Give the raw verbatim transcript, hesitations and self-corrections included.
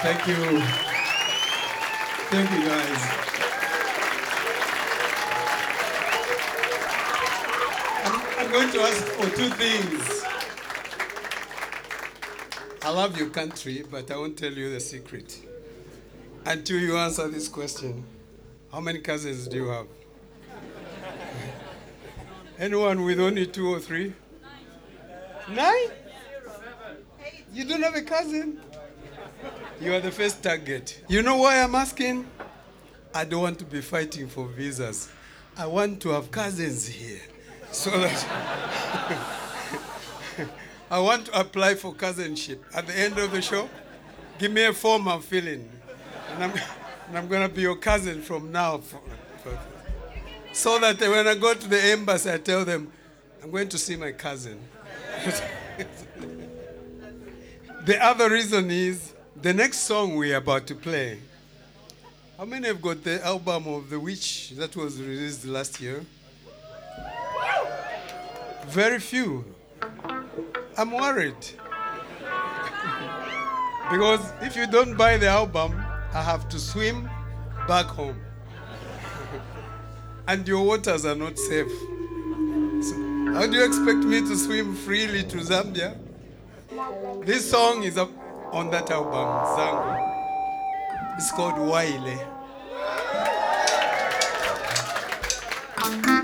Thank you. Thank you, guys. I'm, I'm going to ask for two things. I love your country, but I won't tell you the secret until you answer this question. How many cousins do you have? Anyone with only two or three? Nine? You don't have a cousin? You are the first target. You know why I'm asking? I don't want to be fighting for visas. I want to have cousins here. So that I want to apply for cousinship. At the end of the show, give me a form I'm filling. And I'm, and I'm going to be your cousin from now. For, for, so that when I go to the embassy, I tell them, I'm going to see my cousin. The other reason is, the next song we're about to play, how many have got the album of The Witch that was released last year? Very few. I'm worried. Because if you don't buy the album, I have to swim back home. And your waters are not safe. So how do you expect me to swim freely to Zambia? This song is up on that album, Zangu. It's called Waile.